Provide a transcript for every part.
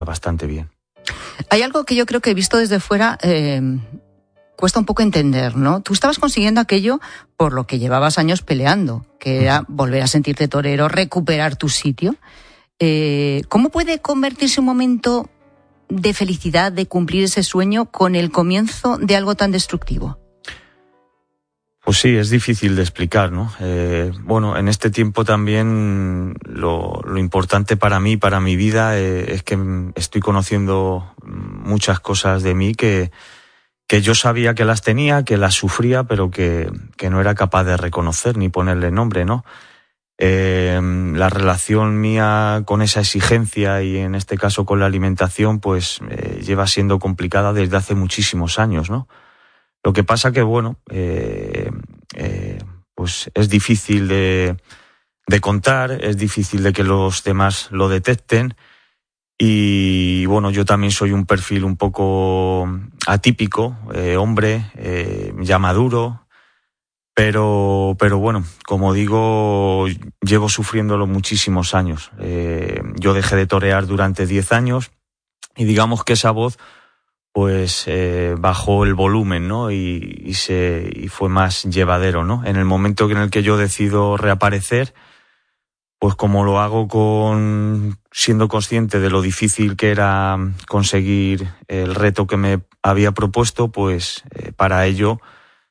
bastante bien. Hay algo que yo creo que visto desde fuera cuesta un poco entender, ¿no? Tú estabas consiguiendo aquello por lo que llevabas años peleando, que era volver a sentirte torero, recuperar tu sitio. ¿Cómo puede convertirse un momento de felicidad, de cumplir ese sueño, con el comienzo de algo tan destructivo? Pues sí, es difícil de explicar, ¿no? Bueno, en este tiempo también lo importante para mí, para mi vida, es que estoy conociendo muchas cosas de mí que yo sabía que las tenía, que las sufría, pero que no era capaz de reconocer ni ponerle nombre, ¿no? La relación mía con esa exigencia y en este caso con la alimentación, pues lleva siendo complicada desde hace muchísimos años, ¿no? Lo que pasa que, bueno, pues es difícil de contar, es difícil de que los demás lo detecten y, bueno, yo también soy un perfil un poco atípico, hombre, ya maduro, pero bueno, como digo, llevo sufriéndolo muchísimos años. Yo dejé de torear durante 10 años y digamos que esa voz pues bajó el volumen, ¿no? Y fue más llevadero, ¿no? En el momento en el que yo decido reaparecer, pues como lo hago siendo consciente de lo difícil que era conseguir el reto que me había propuesto, pues para ello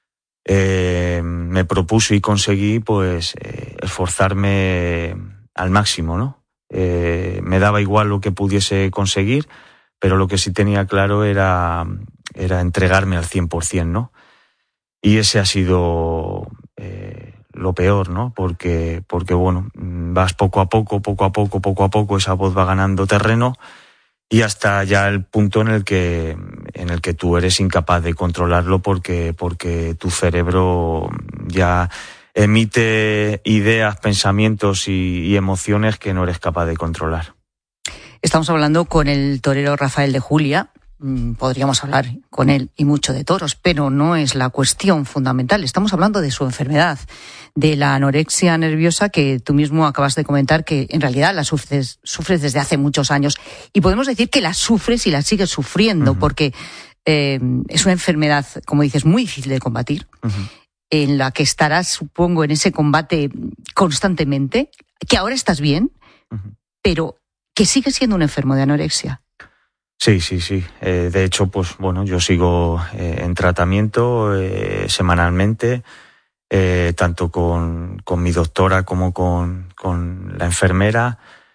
me propuso y conseguí pues esforzarme al máximo, ¿no? Me daba igual lo que pudiese conseguir, pero lo que sí tenía claro era entregarme al 100%, ¿no? Y ese ha sido lo peor, ¿no? Porque bueno, vas poco a poco, esa voz va ganando terreno y hasta ya el punto en el que tú eres incapaz de controlarlo porque tu cerebro ya emite ideas, pensamientos y emociones que no eres capaz de controlar. Estamos hablando con el torero Rafael de Julia. Podríamos hablar con él y mucho de toros, pero no es la cuestión fundamental. Estamos hablando de su enfermedad, de la anorexia nerviosa, que tú mismo acabas de comentar que en realidad la sufres desde hace muchos años. Y podemos decir que la sufres y la sigues sufriendo, porque es una enfermedad, como dices, muy difícil de combatir, en la que estarás, supongo, en ese combate constantemente, que ahora estás bien, pero que sigues siendo un enfermo de anorexia. Sí. De hecho, pues bueno, yo sigo en tratamiento semanalmente, tanto con mi doctora como con la enfermera.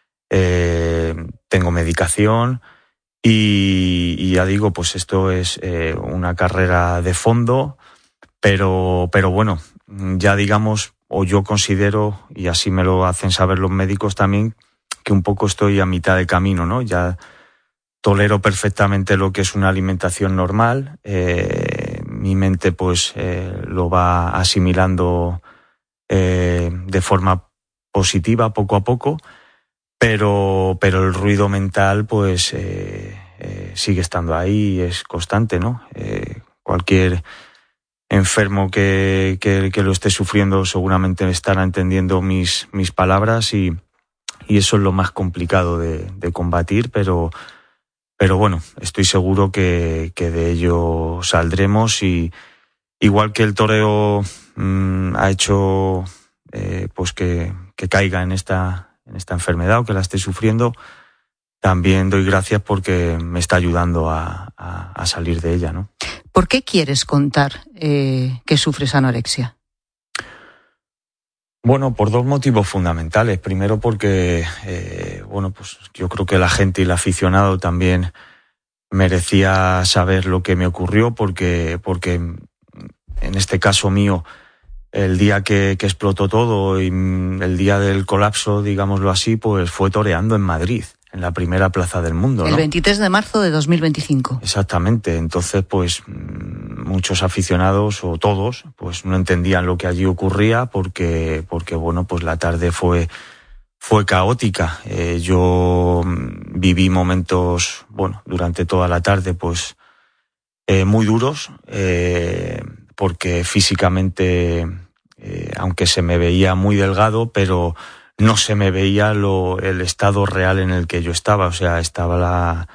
Tengo medicación y ya digo, pues esto es una carrera de fondo, pero bueno, ya digamos, o yo considero, y así me lo hacen saber los médicos también, que un poco estoy a mitad de camino, ¿no? Ya tolero perfectamente lo que es una alimentación normal, mi mente pues lo va asimilando de forma positiva poco a poco, pero el ruido mental pues sigue estando ahí y es constante, ¿no? Cualquier enfermo que lo esté sufriendo seguramente estará entendiendo mis palabras y eso es lo más complicado de combatir, pero bueno, estoy seguro que de ello saldremos y igual que el toreo ha hecho pues que caiga en esta enfermedad o que la esté sufriendo, también doy gracias porque me está ayudando a salir de ella, ¿no? ¿Por qué quieres contar que sufres anorexia? Bueno, por dos motivos fundamentales. Primero porque, bueno, pues yo creo que la gente y el aficionado también merecía saber lo que me ocurrió porque en este caso mío, el día que explotó todo y el día del colapso, digámoslo así, pues fue toreando en Madrid, en la primera plaza del mundo, ¿no? El 23 de marzo de 2025. Exactamente. Entonces, pues muchos aficionados, o todos, pues no entendían lo que allí ocurría porque bueno, pues la tarde fue caótica. Yo viví momentos, bueno, durante toda la tarde, pues muy duros, porque físicamente, aunque se me veía muy delgado, pero no se me veía el estado real en el que yo estaba. O sea, estaba